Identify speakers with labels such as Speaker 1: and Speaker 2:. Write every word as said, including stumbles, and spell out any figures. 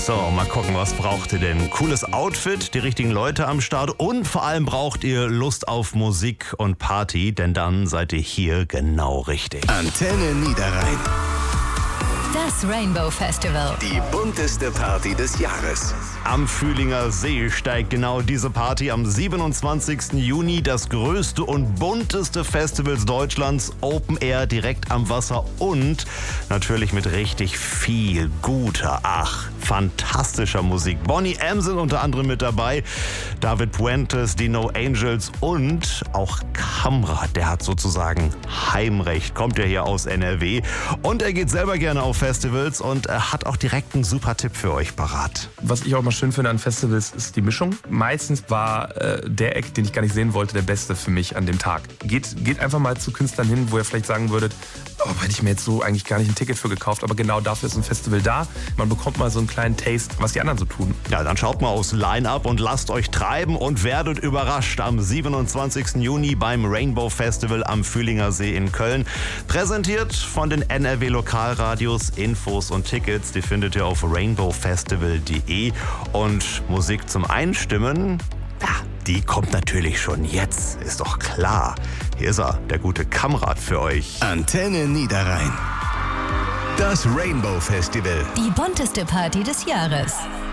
Speaker 1: So, mal gucken, was braucht ihr denn? Cooles Outfit, die richtigen Leute am Start und vor allem braucht ihr Lust auf Musik und Party, denn dann seid ihr hier genau richtig.
Speaker 2: Antenne Niederrhein.
Speaker 3: Das Rainbow Festival.
Speaker 2: Die bunteste Party des Jahres.
Speaker 1: Am Fühlinger See steigt genau diese Party am siebenundzwanzigsten Juni. Das größte und bunteste Festival Deutschlands. Open Air direkt am Wasser und natürlich mit richtig viel guter, ach, fantastischer Musik. Boney M. sind unter anderem mit dabei. David Puentes, die No Angels und auch Kamrat. Der hat sozusagen Heimrecht. Kommt ja hier aus N R W. Und er geht selber gerne auf Festivals und er hat auch direkt einen super Tipp für euch parat.
Speaker 4: Was ich auch mal schön finde an Festivals ist die Mischung. Meistens war äh, der Act, den ich gar nicht sehen wollte, der beste für mich an dem Tag. Geht, geht einfach mal zu Künstlern hin, wo ihr vielleicht sagen würdet, oh, hätte ich mir jetzt so eigentlich gar nicht ein Ticket für gekauft, aber genau dafür ist ein Festival da. Man bekommt mal so einen kleinen Taste, was die anderen so tun.
Speaker 1: Ja, dann schaut mal aufs Line-Up und lasst euch treiben und werdet überrascht am siebenundzwanzigsten Juni beim Rainbow Festival am Fühlinger See in Köln. Präsentiert von den N R W Lokalradios. Infos und Tickets, die findet ihr auf rainbow festival punkt de. Und Musik zum Einstimmen, ja, die kommt natürlich schon jetzt, ist doch klar. Hier ist er, der gute Kamrat für euch.
Speaker 2: Antenne Niederrhein. Das Rainbow Festival.
Speaker 3: Die bunteste Party des Jahres.